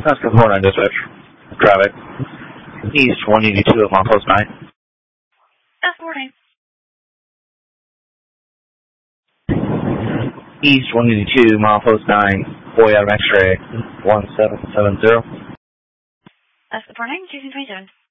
That's good morning, dispatch. Traffic. East 182 at Milepost 9. Good morning. East 182, Milepost 9, Boy Adam X-ray 1770. That's good morning, 227.